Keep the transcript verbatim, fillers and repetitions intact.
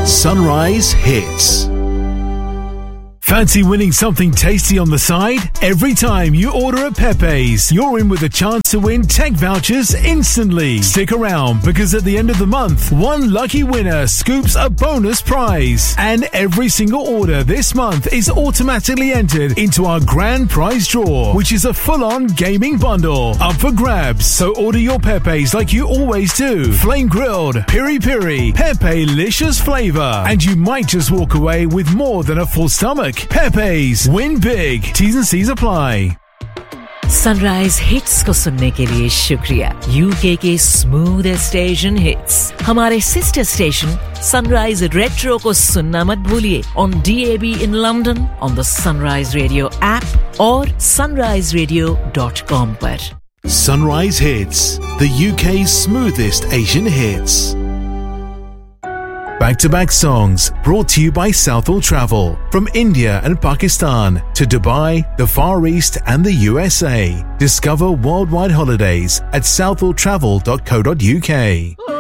Sunrise Hits. Fancy winning something tasty on the side? Every time you order at Pepe's, you're in with a chance to win tech vouchers instantly. Stick around because at the end of the month, one lucky winner scoops a bonus prize. And every single order this month is automatically entered into our grand prize draw, which is a full-on gaming bundle up for grabs. So order your Pepe's like you always do. Flame grilled, piri piri, Pepe-licious flavor. And you might just walk away with more than a full stomach. Pepe's, win big. T's and C's apply. Sunrise hits को सुनने के लिए शुक्रिया. UK के smooth station hits. हमारे sister station sunrise retro को सुनना मत भूलिए on D A B in London, on the Sunrise Radio app और sunrise radio dot com पर. Sunrise Hits, the U K's smoothest Asian hits. Back-to-back songs brought to you by Southall Travel. From India and Pakistan to Dubai, the Far East and the U S A. Discover worldwide holidays at southall travel dot co dot U K.